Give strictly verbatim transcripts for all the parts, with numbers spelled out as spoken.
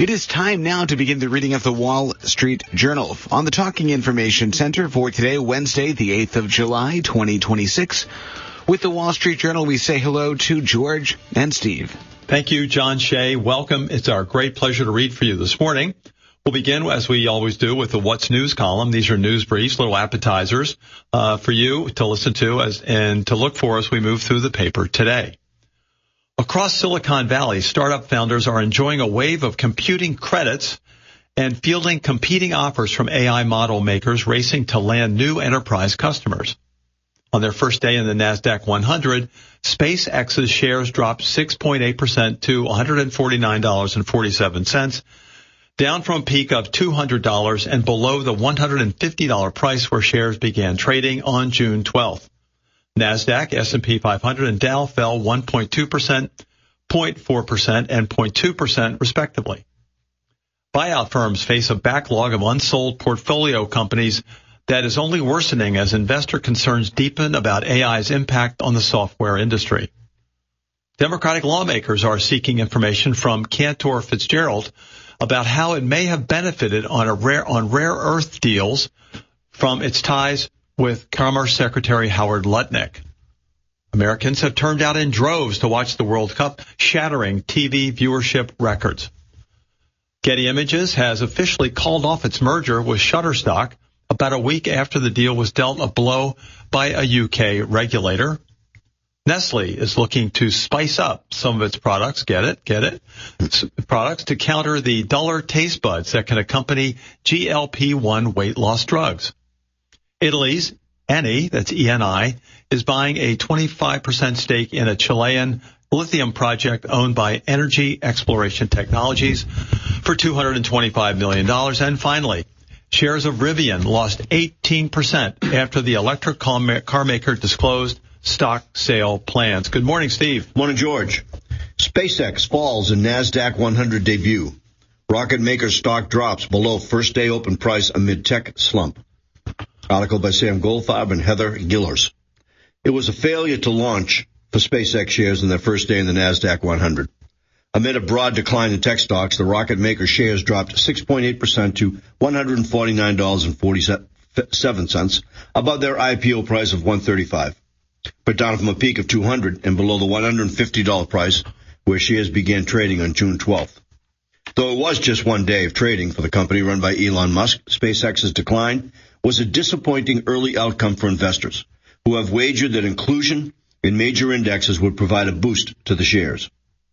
It is time now to begin the reading of the Wall Street Journal on the Talking Information Center for today, Wednesday, the eighth of July, twenty twenty-six. With the Wall Street Journal, we say hello to George and Steve. Thank you, John Shea. Welcome. It's our great pleasure to read for you this morning. We'll begin, as we always do, with the What's News column. These are news briefs, little appetizers uh, for you to listen to as and to look for as we move through the paper today. Across Silicon Valley, startup founders are enjoying a wave of computing credits and fielding competing offers from A I model makers racing to land new enterprise customers. On their first day in the NASDAQ one hundred, SpaceX's shares dropped six point eight percent to one hundred forty-nine dollars and forty-seven cents, down from a peak of two hundred dollars and below the one hundred fifty dollars price where shares began trading on June twelfth. NASDAQ, S and P five hundred, and Dow fell one point two percent, zero point four percent, and zero point two percent, respectively. Buyout firms face a backlog of unsold portfolio companies that is only worsening as investor concerns deepen about A I's impact on the software industry. Democratic lawmakers are seeking information from Cantor Fitzgerald about how it may have benefited on a rare on rare earth deals from its ties with Commerce Secretary Howard Lutnick. Americans have turned out in droves to watch the World Cup, shattering T V viewership records. Getty Images has officially called off its merger with Shutterstock about a week after the deal was dealt a blow by a U K regulator. Nestle is looking to spice up some of its products, get it, get it, products to counter the duller taste buds that can accompany G L P one weight loss drugs. Italy's Eni, that's E N I, is buying a twenty-five percent stake in a Chilean lithium project owned by Energy Exploration Technologies for two hundred twenty-five million dollars. And finally, shares of Rivian lost eighteen percent after the electric car maker disclosed stock sale plans. Good morning, Steve. Morning, George. SpaceX falls in NASDAQ one hundred debut. Rocket maker stock drops below first day open price amid tech slump. Article by Sam Goldfarb and Heather Gillers. It was a failure to launch for SpaceX shares in their first day in the NASDAQ one hundred. Amid a broad decline in tech stocks, the rocket maker shares dropped six point eight percent to one hundred forty-nine dollars and forty-seven cents, above their I P O price of one hundred thirty-five dollars, but down from a peak of two hundred dollars and below the one hundred fifty dollars price where shares began trading on June twelfth. Though it was just one day of trading for the company run by Elon Musk, SpaceX's decline was a disappointing early outcome for investors who have wagered that inclusion in major indexes would provide a boost to the shares.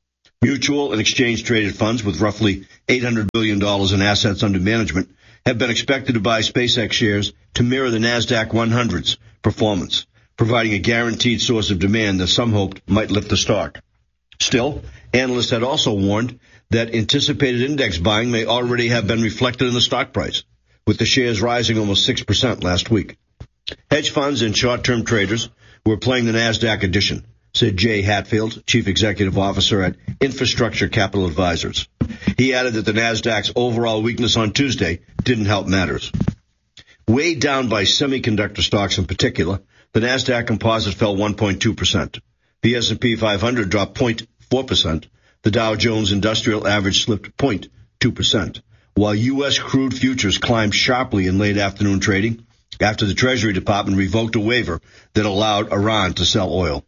Mutual and exchange-traded funds with roughly eight hundred billion dollars in assets under management have been expected to buy SpaceX shares to mirror the NASDAQ one hundred's performance, providing a guaranteed source of demand that some hoped might lift the stock. Still, analysts had also warned that anticipated index buying may already have been reflected in the stock price, with the shares rising almost six percent last week. Hedge funds and short-term traders were playing the NASDAQ edition, said Jay Hatfield, Chief Executive Officer at Infrastructure Capital Advisors. He added that the NASDAQ's overall weakness on Tuesday didn't help matters. Weighed down by semiconductor stocks in particular, the NASDAQ composite fell one point two percent. The S and P five hundred dropped zero point four percent. The Dow Jones Industrial Average slipped zero point two percent, while U S crude futures climbed sharply in late afternoon trading after the Treasury Department revoked a waiver that allowed Iran to sell oil.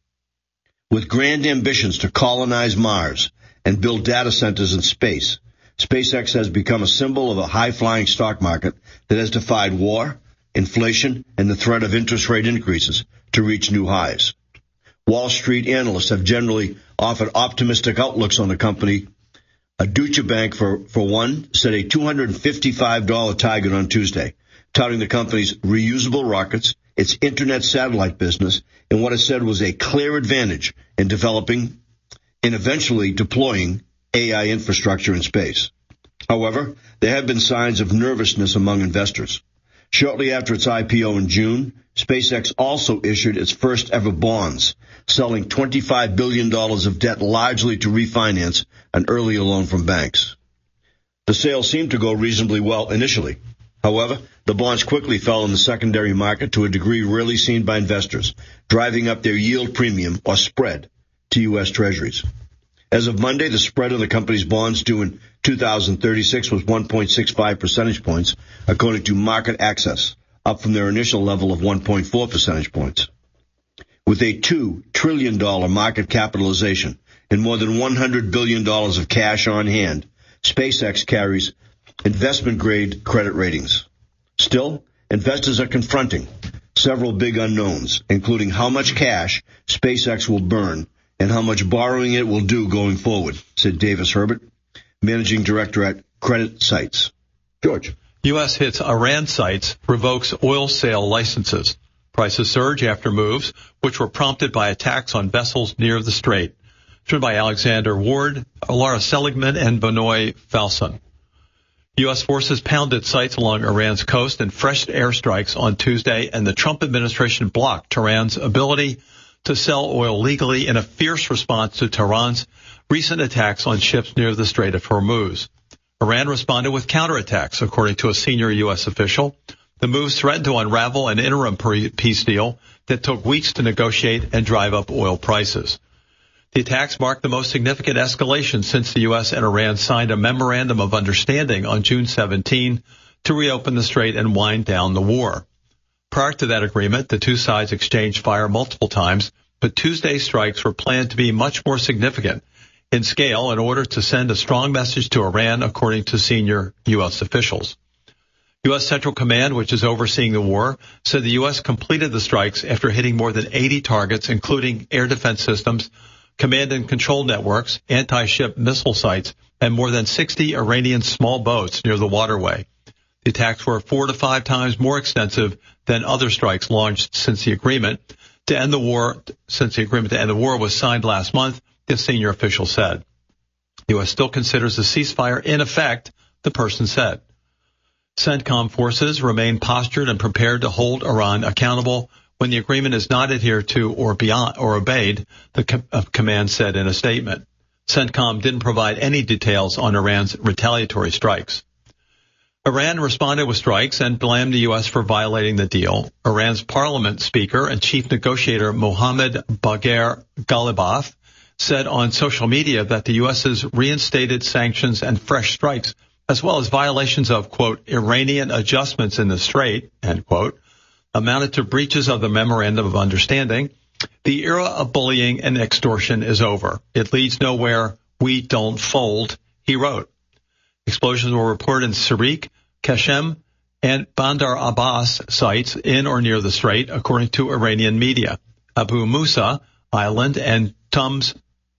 With grand ambitions to colonize Mars and build data centers in space, SpaceX has become a symbol of a high-flying stock market that has defied war, inflation, and the threat of interest rate increases to reach new highs. Wall Street analysts have generally offered optimistic outlooks on the company. A Deutsche Bank, for, for one, set a two hundred fifty-five dollars target on Tuesday, touting the company's reusable rockets, its internet satellite business, and what it said was a clear advantage in developing and eventually deploying A I infrastructure in space. However, there have been signs of nervousness among investors. Shortly after its I P O in June, SpaceX also issued its first ever bonds, selling twenty-five billion dollars of debt largely to refinance an earlier loan from banks. The sale seemed to go reasonably well initially. However, the bonds quickly fell in the secondary market to a degree rarely seen by investors, driving up their yield premium or spread to U S Treasuries. As of Monday, the spread on the company's bonds due in two thousand thirty-six was one point six five percentage points, according to Market Access, up from their initial level of one point four percentage points. With a two trillion dollars market capitalization and more than one hundred billion dollars of cash on hand, SpaceX carries investment-grade credit ratings. Still, investors are confronting several big unknowns, including how much cash SpaceX will burn and how much borrowing it will do going forward, said Davis Herbert, managing director at Credit Sites. George. U S hits Iran sites, revokes oil sale licenses. Prices surge after moves, which were prompted by attacks on vessels near the strait. Driven by Alexander Ward, Laura Seligman, and Benoit Falson. U S forces pounded sites along Iran's coast and fresh airstrikes on Tuesday, and the Trump administration blocked Tehran's ability to sell oil legally in a fierce response to Tehran's recent attacks on ships near the Strait of Hormuz. Iran responded with counterattacks, according to a senior U S official. The moves threatened to unravel an interim peace deal that took weeks to negotiate and drive up oil prices. The attacks marked the most significant escalation since the U S and Iran signed a memorandum of understanding on June seventeenth to reopen the strait and wind down the war. Prior to that agreement, the two sides exchanged fire multiple times, but Tuesday's strikes were planned to be much more significant in scale in order to send a strong message to Iran, according to senior U S officials. U S Central Command, which is overseeing the war, said the U S completed the strikes after hitting more than eighty targets, including air defense systems, command and control networks, anti-ship missile sites, and more than sixty Iranian small boats near the waterway. The attacks were four to five times more extensive than other strikes launched since the agreement to end the war, since the agreement to end the war was signed last month, the senior official said. The U S still considers the ceasefire in effect, the person said. CENTCOM forces remain postured and prepared to hold Iran accountable when the agreement is not adhered to or beyond or obeyed, the com- uh, command said in a statement. CENTCOM didn't provide any details on Iran's retaliatory strikes. Iran responded with strikes and blamed the U S for violating the deal. Iran's parliament speaker and chief negotiator Mohammad Bagher Ghalibaf said on social media that the U S's reinstated sanctions and fresh strikes, as well as violations of, quote, Iranian adjustments in the strait, end quote, amounted to breaches of the Memorandum of Understanding. The era of bullying and extortion is over. It leads nowhere. We don't fold, he wrote. Explosions were reported in Sarik, Kashem, and Bandar Abbas sites in or near the strait, according to Iranian media. Abu Musa Island and Tums,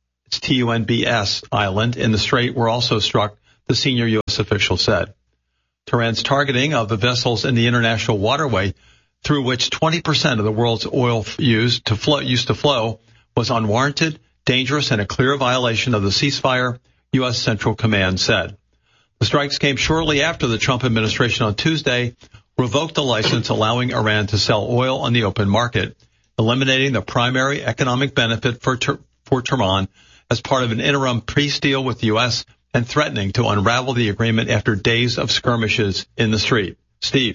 T U N B S Island in the strait were also struck, the senior U S official said. Tehran's targeting of the vessels in the international waterway through which twenty percent of the world's oil used to flow, used to flow was unwarranted, dangerous, and a clear violation of the ceasefire, U S Central Command said. The strikes came shortly after the Trump administration on Tuesday revoked the license allowing Iran to sell oil on the open market, eliminating the primary economic benefit for, for Tehran as part of an interim peace deal with the U S and threatening to unravel the agreement after days of skirmishes in the street. Steve.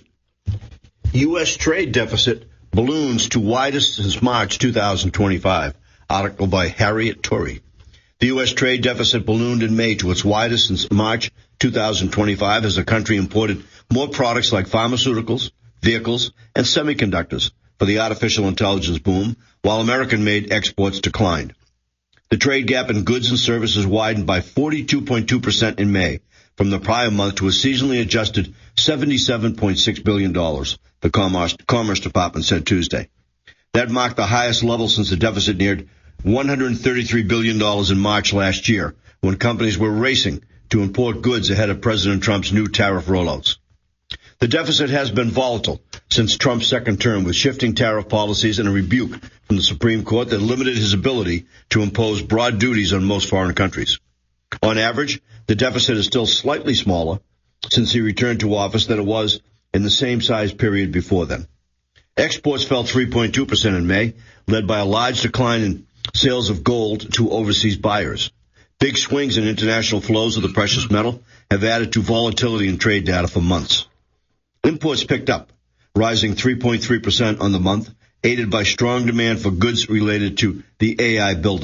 U S trade deficit balloons to widest since March two thousand twenty-five. Article by Harriet Torrey. The U S trade deficit ballooned in May to its widest since March two thousand twenty-five as the country imported more products like pharmaceuticals, vehicles, and semiconductors for the artificial intelligence boom, while American-made exports declined. The trade gap in goods and services widened by forty-two point two percent in May from the prior month to a seasonally adjusted seventy-seven point six billion dollars, the Commerce, Commerce Department said Tuesday. That marked the highest level since the deficit neared one hundred thirty-three billion dollars in March last year, when companies were racing to import goods ahead of President Trump's new tariff rollouts. The deficit has been volatile since Trump's second term, with shifting tariff policies and a rebuke from the Supreme Court that limited his ability to impose broad duties on most foreign countries. On average, the deficit is still slightly smaller since he returned to office than it was in the same size period before then. Exports fell three point two percent in May, led by a large decline in sales of gold to overseas buyers. Big swings in international flows of the precious metal have added to volatility in trade data for months. Imports picked up, rising three point three percent on the month, aided by strong demand for goods related to the A I build-out,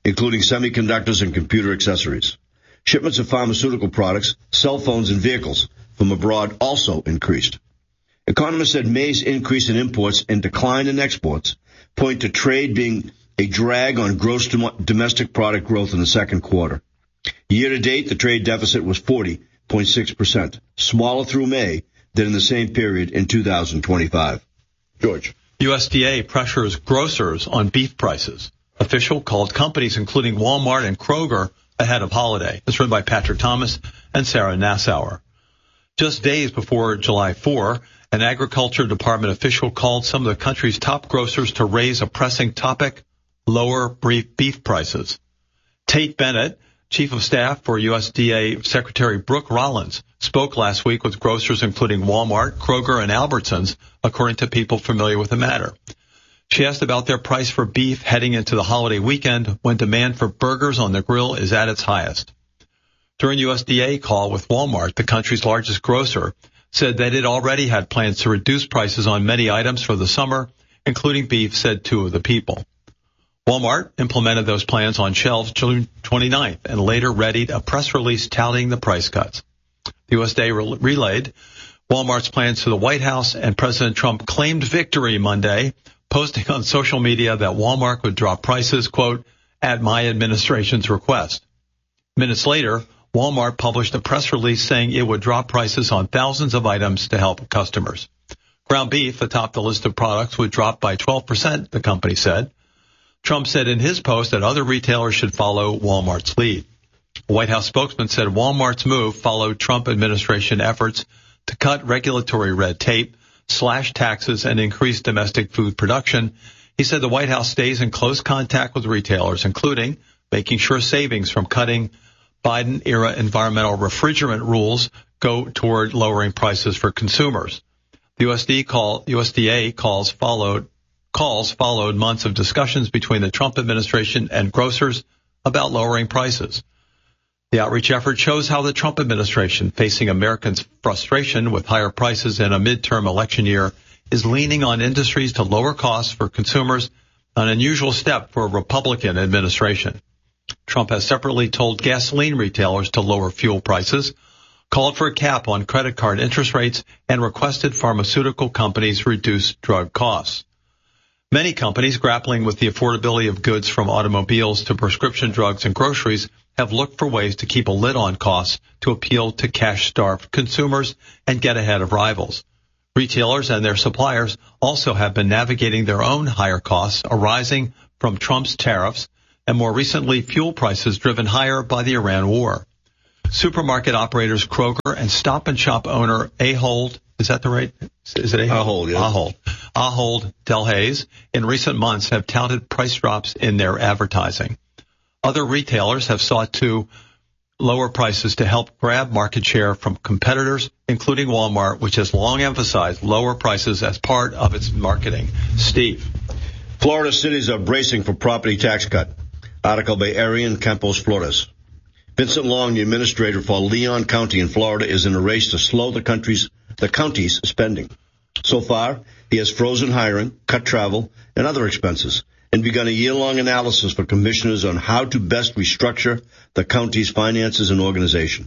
including semiconductors and computer accessories. Shipments of pharmaceutical products, cell phones, and vehicles from abroad also increased. Economists said May's increase in imports and decline in exports point to trade being a drag on gross domestic product growth in the second quarter. Year-to-date, the trade deficit was forty point six percent, smaller through May than in the same period in two thousand twenty-five. George. U S D A pressures grocers on beef prices. Official called companies including Walmart and Kroger ahead of holiday. It's written by Patrick Thomas and Sarah Nassauer. Just days before July fourth, an agriculture department official called some of the country's top grocers to raise a pressing topic, lower beef prices. Tate Bennett, chief of staff for U S D A Secretary Brooke Rollins, spoke last week with grocers including Walmart, Kroger, and Albertsons, according to people familiar with the matter. She asked about their price for beef heading into the holiday weekend when demand for burgers on the grill is at its highest. During U S D A call with Walmart, the country's largest grocer, said that it already had plans to reduce prices on many items for the summer, including beef, said two of the people. Walmart implemented those plans on shelves June twenty-ninth and later readied a press release touting the price cuts. The U S D A re- relayed Walmart's plans to the White House, and President Trump claimed victory Monday, posting on social media that Walmart would drop prices, quote, at my administration's request. Minutes later, Walmart published a press release saying it would drop prices on thousands of items to help customers. Ground beef, atop the list of products, would drop by twelve percent, the company said. Trump said in his post that other retailers should follow Walmart's lead. A White House spokesman said Walmart's move followed Trump administration efforts to cut regulatory red tape, slash taxes, and increase domestic food production. He said the White House stays in close contact with retailers, including making sure savings from cutting Biden-era environmental refrigerant rules go toward lowering prices for consumers. The U S D A, call, U S D A calls followed calls followed months of discussions between the Trump administration and grocers about lowering prices. The outreach effort shows how the Trump administration, facing Americans' frustration with higher prices in a midterm election year, is leaning on industries to lower costs for consumers, an unusual step for a Republican administration. Trump has separately told gasoline retailers to lower fuel prices, called for a cap on credit card interest rates, and requested pharmaceutical companies reduce drug costs. Many companies grappling with the affordability of goods from automobiles to prescription drugs and groceries have looked for ways to keep a lid on costs to appeal to cash-starved consumers and get ahead of rivals. Retailers and their suppliers also have been navigating their own higher costs arising from Trump's tariffs and more recently fuel prices driven higher by the Iran war. Supermarket operators Kroger and Stop and Shop owner Ahold, is that the right? Is it Ahold? Ahold, yeah. Ahold. Ahold Delhaize in recent months have touted price drops in their advertising. Other retailers have sought to lower prices to help grab market share from competitors, including Walmart, which has long emphasized lower prices as part of its marketing. Steve. Florida cities are bracing for property tax cut. Article by Arian Campos Flores. Vincent Long, the administrator for Leon County in Florida, is in a race to slow the country's the county's spending. So far, he has frozen hiring, cut travel, and other expenses, and begun a year-long analysis for commissioners on how to best restructure the county's finances and organizations.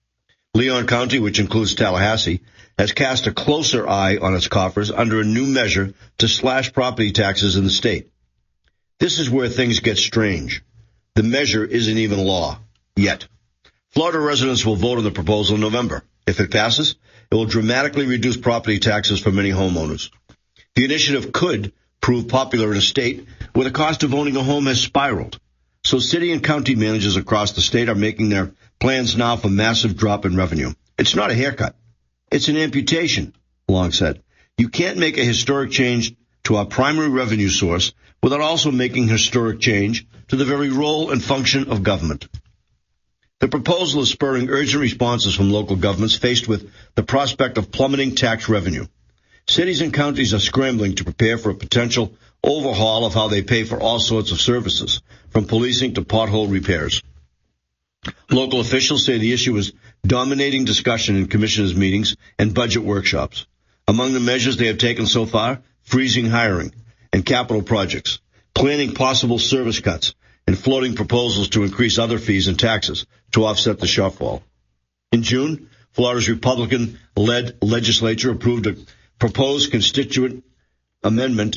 Leon County, which includes Tallahassee, has cast a closer eye on its coffers under a new measure to slash property taxes in the state. This is where things get strange. The measure isn't even law yet. Florida residents will vote on the proposal in November. If it passes, it will dramatically reduce property taxes for many homeowners. The initiative could prove popular in a state where the cost of owning a home has spiraled. So city and county managers across the state are making their plans now for massive drop in revenue. It's not a haircut. It's an amputation, Long said. You can't make a historic change to our primary revenue source without also making historic change to the very role and function of government. The proposal is spurring urgent responses from local governments faced with the prospect of plummeting tax revenue. Cities and counties are scrambling to prepare for a potential overhaul of how they pay for all sorts of services, from policing to pothole repairs. Local officials say the issue is dominating discussion in commissioners' meetings and budget workshops. Among the measures they have taken so far, freezing hiring and capital projects, planning possible service cuts, and floating proposals to increase other fees and taxes to offset the shortfall. In June, Florida's Republican-led legislature approved a proposed constituent amendment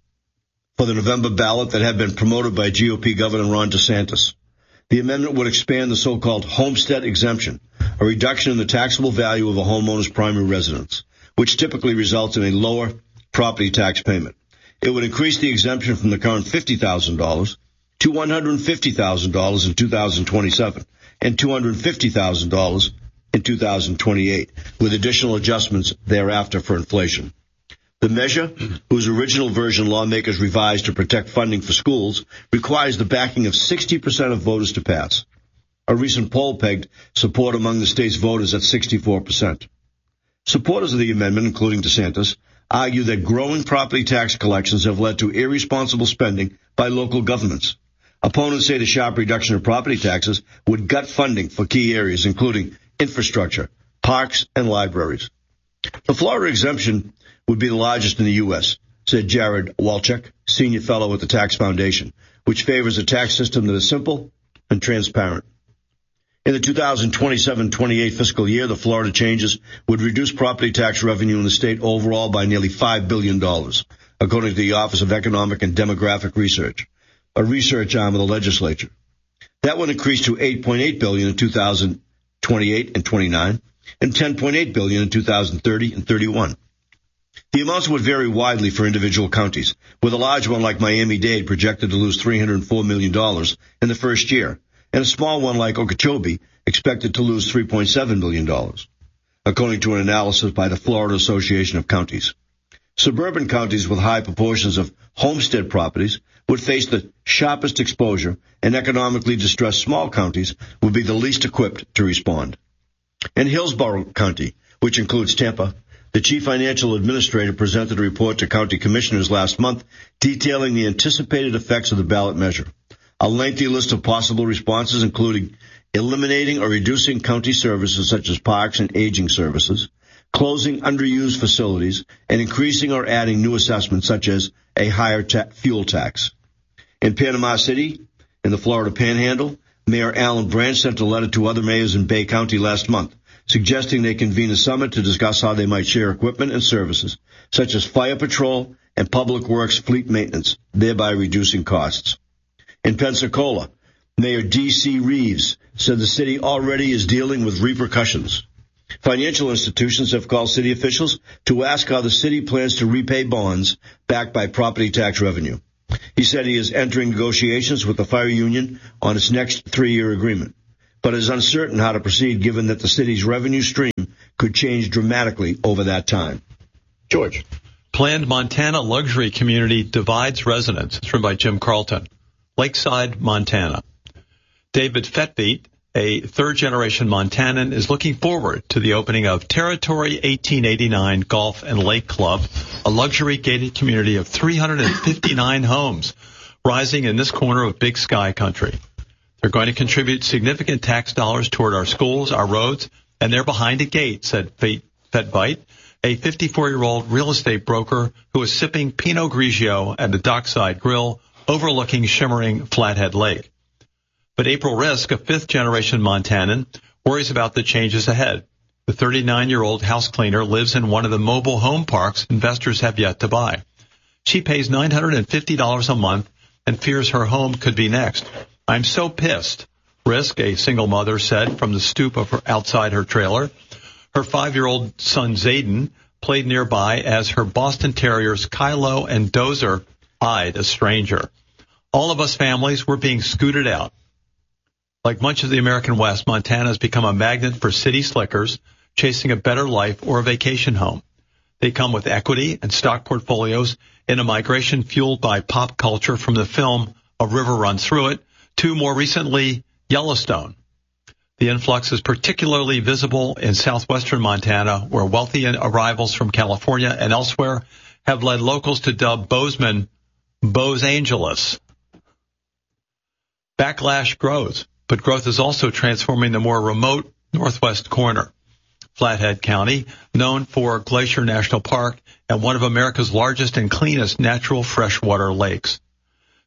for the November ballot that had been promoted by G O P Governor Ron DeSantis. The amendment would expand the so-called homestead exemption, a reduction in the taxable value of a homeowner's primary residence, which typically results in a lower property tax payment. It would increase the exemption from the current fifty thousand dollars to one hundred fifty thousand dollars in two thousand twenty-seven and two hundred fifty thousand dollars in two thousand twenty-eight, with additional adjustments thereafter for inflation. The measure, whose original version lawmakers revised to protect funding for schools, requires the backing of sixty percent of voters to pass. A recent poll pegged support among the state's voters at sixty-four percent. Supporters of the amendment, including DeSantis, argue that growing property tax collections have led to irresponsible spending by local governments. Opponents say the sharp reduction of property taxes would gut funding for key areas, including infrastructure, parks, and libraries. The Florida exemption would be the largest in the U S, said Jared Walchuk, senior fellow at the Tax Foundation, which favors a tax system that is simple and transparent. In the two thousand twenty-seven twenty-eight fiscal year, the Florida changes would reduce property tax revenue in the state overall by nearly five billion dollars, according to the Office of Economic and Demographic Research, a research arm of the legislature. That would increase to eight point eight billion dollars in two thousand twenty-eight and twenty-nine and ten point eight billion dollars in two thousand thirty and thirty-one. The amounts would vary widely for individual counties, with a large one like Miami-Dade projected to lose three hundred four million dollars in the first year, and a small one like Okeechobee expected to lose three point seven million dollars, according to an analysis by the Florida Association of Counties. Suburban counties with high proportions of homestead properties would face the sharpest exposure, and economically distressed small counties would be the least equipped to respond. In Hillsborough County, which includes Tampa, the chief financial administrator presented a report to county commissioners last month detailing the anticipated effects of the ballot measure. A lengthy list of possible responses, including eliminating or reducing county services such as parks and aging services, closing underused facilities, and increasing or adding new assessments such as a higher ta- fuel tax. In Panama City, in the Florida Panhandle, Mayor Alan Branch sent a letter to other mayors in Bay County last month, suggesting they convene a summit to discuss how they might share equipment and services, such as fire patrol and public works fleet maintenance, thereby reducing costs. In Pensacola, Mayor D C Reeves said the city already is dealing with repercussions. Financial institutions have called city officials to ask how the city plans to repay bonds backed by property tax revenue. He said he is entering negotiations with the fire union on its next three-year agreement, but is uncertain how to proceed given that the city's revenue stream could change dramatically over that time. George. Planned Montana luxury community divides residents. It's written by Jim Carlton. Lakeside, Montana. David Fetbeat, a third-generation Montanan, is looking forward to the opening of Territory eighteen eighty-nine Golf and Lake Club, a luxury gated community of three hundred fifty-nine homes rising in this corner of Big Sky country. They're going to contribute significant tax dollars toward our schools, our roads, and they're behind a gate, said Fetbeat, a fifty-four-year-old real estate broker who is sipping Pinot Grigio at the Dockside Grill overlooking shimmering Flathead Lake. But April Risk, a fifth-generation Montanan, worries about the changes ahead. The thirty-nine-year-old house cleaner lives in one of the mobile home parks investors have yet to buy. She pays nine hundred fifty dollars a month and fears her home could be next. I'm so pissed, Risk, a single mother, said from the stoop of her, outside her trailer. Her five-year-old son, Zayden, played nearby as her Boston Terriers, Kylo and Dozer, eyed a stranger. All of us families were being scooted out. Like much of the American West, Montana has become a magnet for city slickers chasing a better life or a vacation home. They come with equity and stock portfolios in a migration fueled by pop culture from the film A River Runs Through It to, more recently, Yellowstone. The influx is particularly visible in southwestern Montana, where wealthy arrivals from California and elsewhere have led locals to dub Bozeman Bose Angeles. Backlash grows, but growth is also transforming the more remote northwest corner. Flathead County, known for Glacier National Park and one of America's largest and cleanest natural freshwater lakes.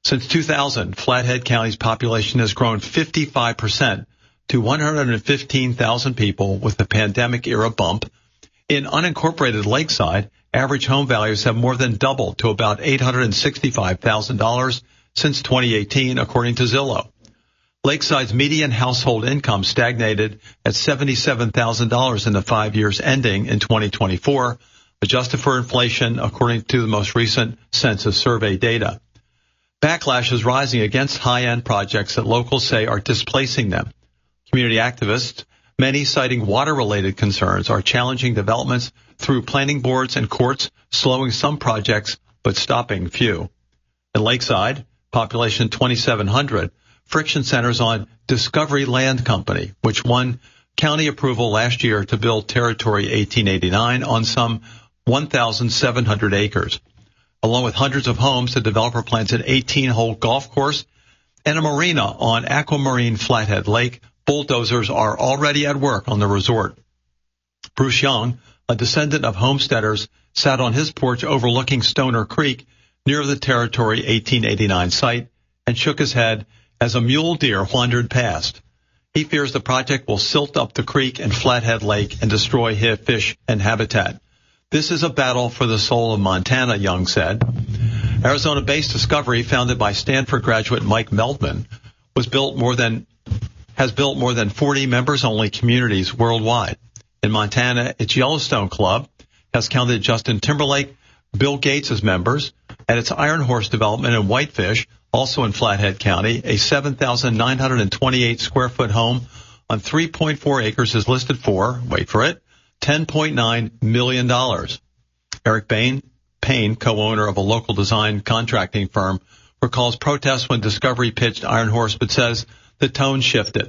Since two thousand, Flathead County's population has grown fifty-five percent to one hundred fifteen thousand people with the pandemic-era bump. In unincorporated Lakeside, average home values have more than doubled to about eight hundred sixty-five thousand dollars since twenty eighteen, according to Zillow. Lakeside's median household income stagnated at seventy-seven thousand dollars in the five years ending in twenty twenty-four, adjusted for inflation, according to the most recent census survey data. Backlash is rising against high-end projects that locals say are displacing them. Community activists, many citing water-related concerns, are challenging developments through planning boards and courts, slowing some projects but stopping few. In Lakeside, population twenty-seven hundred, friction centers on Discovery Land Company, which won county approval last year to build Territory eighteen eighty-nine on some one thousand seven hundred acres. Along with hundreds of homes, the developer plans an eighteen-hole golf course and a marina on Aquamarine Flathead Lake. Bulldozers are already at work on the resort. Bruce Young, a descendant of homesteaders, sat on his porch overlooking Stoner Creek near the Territory eighteen eighty-nine site and shook his head as a mule deer wandered past. He fears the project will silt up the creek and Flathead Lake and destroy fish and habitat. This is a battle for the soul of Montana, Young said. Arizona-based Discovery, founded by Stanford graduate Mike Meldman, was built more than has built more than forty members-only communities worldwide. In Montana, its Yellowstone Club has counted Justin Timberlake, Bill Gates as members. At its Iron Horse development in Whitefish, also in Flathead County, a seven thousand nine hundred twenty-eight square foot home on three point four acres is listed for, wait for it, ten point nine million dollars. Eric Bain, Payne, co-owner of a local design contracting firm, recalls protests when Discovery pitched Iron Horse, but says the tone shifted.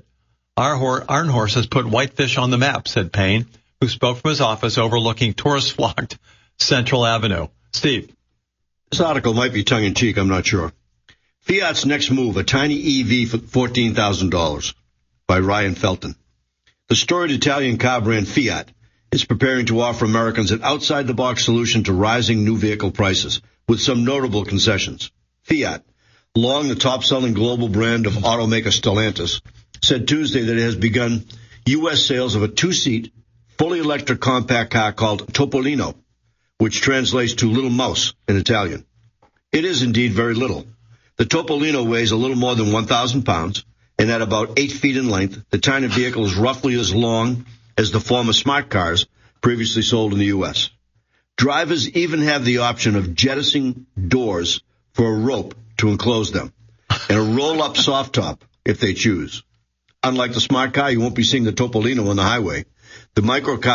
Iron Horse has put Whitefish on the map, said Payne, who spoke from his office overlooking tourist-flocked Central Avenue. Steve. This article might be tongue-in-cheek, I'm not sure. Fiat's next move, a tiny E V for fourteen thousand dollars, by Ryan Felton. The storied Italian car brand Fiat is preparing to offer Americans an outside-the-box solution to rising new vehicle prices, with some notable concessions. Fiat, long the top-selling global brand of automaker Stellantis, said Tuesday that it has begun U S sales of a two-seat, fully electric compact car called Topolino, which translates to little mouse in Italian. It is indeed very little. The Topolino weighs a little more than one thousand pounds, and at about eight feet in length, the tiny vehicle is roughly as long as the former smart cars previously sold in the U S. Drivers even have the option of jettisoning doors for a rope to enclose them, and a roll-up soft top if they choose. Unlike the smart car, you won't be seeing the Topolino on the highway. The microcar